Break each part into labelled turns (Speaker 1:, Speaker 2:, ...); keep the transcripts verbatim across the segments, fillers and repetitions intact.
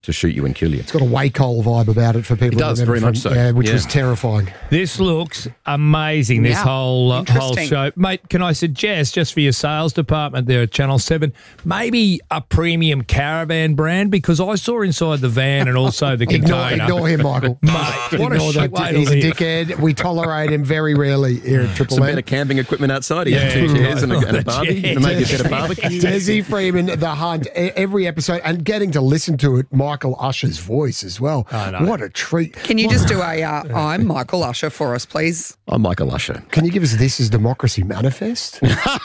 Speaker 1: to shoot you and kill you.
Speaker 2: It's got a Wacol vibe about it for people.
Speaker 1: It does,
Speaker 2: who remember
Speaker 1: very much
Speaker 2: from,
Speaker 1: so.
Speaker 2: Yeah, which
Speaker 1: Yeah.
Speaker 2: was terrifying.
Speaker 3: This looks amazing, this
Speaker 4: Yeah.
Speaker 3: whole uh, whole
Speaker 4: Interesting.
Speaker 3: show. Mate, can I suggest, just for your sales department there at Channel seven, maybe a premium caravan brand? Because I saw inside the van and also the
Speaker 2: Ignore,
Speaker 3: container.
Speaker 2: ignore him, Michael.
Speaker 3: Mate, what a
Speaker 2: Ignore
Speaker 3: shit
Speaker 2: that.
Speaker 3: way to
Speaker 2: He's a
Speaker 3: live.
Speaker 2: dickhead. We tolerate him very rarely here at Triple
Speaker 1: Some
Speaker 2: M.
Speaker 1: better camping equipment outside. He had
Speaker 3: Yeah,
Speaker 1: two chairs and a,
Speaker 3: right.
Speaker 1: and a barbie
Speaker 3: Yeah.
Speaker 1: to make a better barbecue.
Speaker 2: Desi Freeman, The Hunt, e- every episode, and getting to listen to it, Michael Usher's voice as well.
Speaker 3: I know.
Speaker 2: What a treat.
Speaker 4: Can you just do a uh, I'm Michael Usher for us, please?
Speaker 1: I'm Michael Usher.
Speaker 2: Can you give us This Is Democracy Manifest?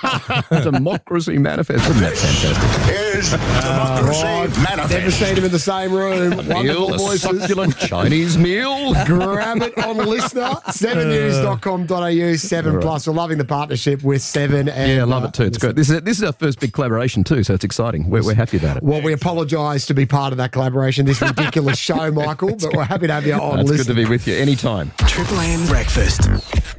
Speaker 1: Democracy Manifest. Isn't that fantastic?
Speaker 5: Here's Democracy Manifest.
Speaker 2: Never seen him in the same room. Wonderful
Speaker 1: Meal, a
Speaker 2: voices.
Speaker 1: succulent Chinese meal.
Speaker 2: Grab it on Listener, seven news dot com dot a u, seven plus. We're loving the partnership with Seven. And,
Speaker 1: Yeah, I love
Speaker 2: uh,
Speaker 1: it too. It's great. This is this is our first big collaboration too, so it's exciting. We're, we're happy about it.
Speaker 2: Well, we apologise to be part of that collaboration, this ridiculous show, Michael, but we're happy to have you on.
Speaker 1: It's
Speaker 2: Listen.
Speaker 1: good to be with you anytime.
Speaker 5: Triple M Breakfast.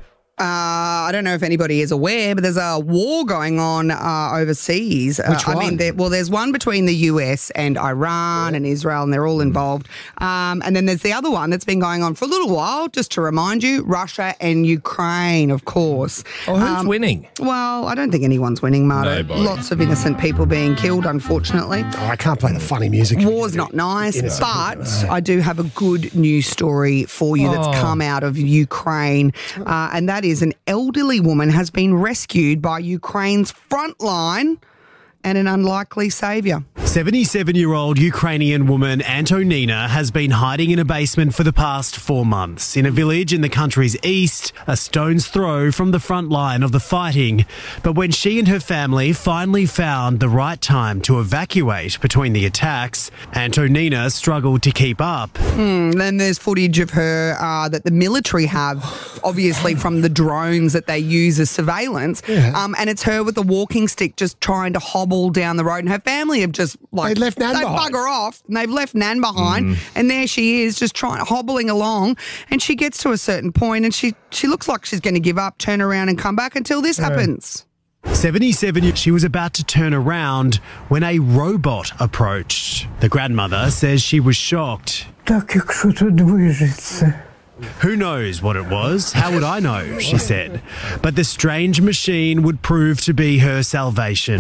Speaker 4: Uh, I don't know if anybody is aware, but there's a war going on uh, overseas. Uh,
Speaker 2: Which
Speaker 4: I
Speaker 2: one?
Speaker 4: mean, there, well, there's one between the U S and Iran and Israel, and they're all involved. Um, and then there's the other one that's been going on for a little while, just to remind you, Russia and Ukraine, of course.
Speaker 3: Oh, who's
Speaker 4: Um,
Speaker 3: winning?
Speaker 4: Well, I don't think anyone's winning, Marto.
Speaker 3: Nobody.
Speaker 4: Lots of innocent people being killed, unfortunately.
Speaker 2: Oh, I can't play the funny music.
Speaker 4: War's not nice, but I do have a good news story for you that's
Speaker 3: Oh.
Speaker 4: come out of Ukraine, uh, and that is an elderly woman has been rescued by Ukraine's frontline and an unlikely saviour.
Speaker 6: seventy-seven-year-old Ukrainian woman Antonina has been hiding in a basement for the past four months in a village in the country's east, a stone's throw from the front line of the fighting. But when she and her family finally found the right time to evacuate between the attacks, Antonina struggled to keep up.
Speaker 4: Mm, then there's footage of her uh, that the military have, obviously from the drones that they use as surveillance, um, and it's her with a walking stick just trying to hobble down the road, and her family have just like
Speaker 2: They left Nan
Speaker 4: they
Speaker 2: behind.
Speaker 4: bugger off, and they've left Nan behind, and there she is just trying hobbling along, and she gets to a certain point, and she she looks like she's going to give up, turn around, and come back until this happens.
Speaker 6: seventy-seven, she was about to turn around when a robot approached. The grandmother says she was shocked.
Speaker 7: Так, якщо тут движеться.
Speaker 6: Who knows what it was? How would I know? She said. But the strange machine would prove to be her salvation.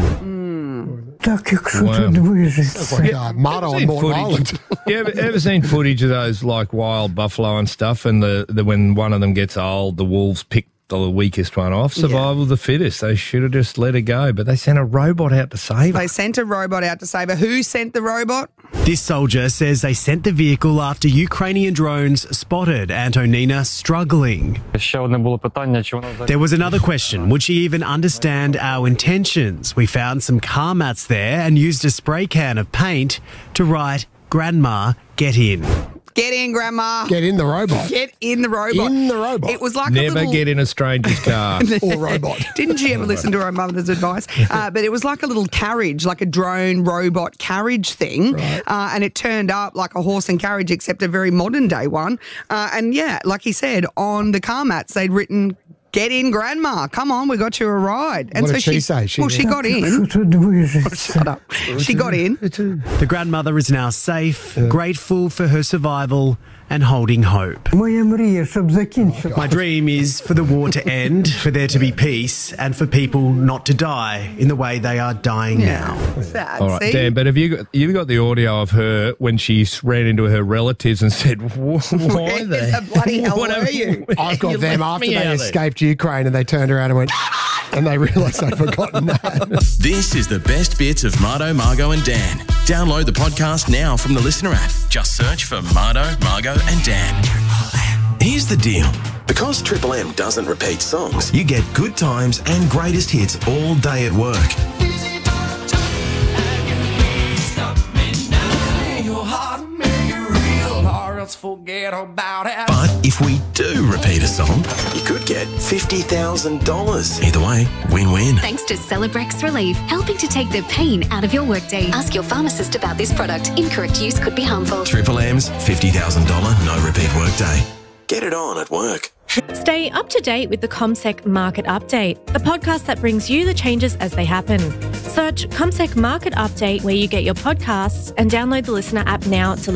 Speaker 7: Так, якщо
Speaker 3: Wow.
Speaker 7: тут движеться.
Speaker 2: Like uh, Marto on
Speaker 3: Seen
Speaker 2: Morton
Speaker 3: footage.
Speaker 2: Island.
Speaker 3: You ever, ever seen footage of those like wild buffalo and stuff, and the, the when one of them gets old, the wolves pick the weakest one off? Survival of the fittest. They should have just let her go, but they sent a robot out to save her.
Speaker 4: They sent a robot out to save her. Who sent the robot?
Speaker 6: This soldier says they sent the vehicle after Ukrainian drones spotted Antonina struggling.
Speaker 8: Ще одне було питання, чи вона
Speaker 6: There was another question. Would she even understand our intentions? We found some car mats there and used a spray can of paint to write, "Grandma, get in."
Speaker 4: Get in, Grandma.
Speaker 2: Get in the robot.
Speaker 4: Get in the robot.
Speaker 2: In the robot.
Speaker 4: It was like a
Speaker 3: Never
Speaker 4: little...
Speaker 3: get in a stranger's car.
Speaker 2: Or robot.
Speaker 4: Didn't she ever listen to her mother's advice? Uh, but it was like a little carriage, like a drone robot carriage thing. Uh, and it turned up like a horse and carriage, except a very modern day one. Uh, and yeah, like he said, on the car mats, they'd written, "Get in, Grandma. Come on, we got you a ride." And
Speaker 2: What
Speaker 4: so
Speaker 2: did she say? She
Speaker 4: well, she
Speaker 2: did.
Speaker 4: got in.
Speaker 7: Якщо тут движеться.
Speaker 4: Shut up. She got in.
Speaker 6: The grandmother is now safe, grateful for her survival and holding hope.
Speaker 7: Моя мрія, щоб закінчила.
Speaker 6: My dream is for the war to end, for there to be peace, and for people not to die in the way they are dying now.
Speaker 4: Sad.
Speaker 3: All right,
Speaker 4: See?
Speaker 3: Dan, but have you got, you've got the audio of her when she ran into her relatives and said, "Why
Speaker 4: Where
Speaker 3: the
Speaker 4: the bloody hell
Speaker 3: what
Speaker 4: were
Speaker 3: have-
Speaker 4: you?"
Speaker 2: I've got
Speaker 3: You
Speaker 2: them
Speaker 3: left
Speaker 2: after
Speaker 3: me
Speaker 2: they
Speaker 3: out there.
Speaker 2: escaped Ukraine and they turned around and went, and they realised they'd forgotten that.
Speaker 5: This is the best bits of Marto, Margot and Dan. Download the podcast now from the Listener app. Just search for Marto, Margot and Dan. Here's the deal. Because Triple M doesn't repeat songs, you get good times and greatest hits all day at work. But if we do repeat a song, you could get fifty thousand dollars. Either way, win-win.
Speaker 9: Thanks to Celebrex Relief, helping to take the pain out of your workday. Ask your pharmacist about this product. Incorrect use could be harmful.
Speaker 5: Triple M's fifty thousand dollars no repeat workday. Get it on at work.
Speaker 10: Stay up to date with the CommSec Market Update, the podcast that brings you the changes as they happen. Search CommSec Market Update where you get your podcasts and download the Listener app now to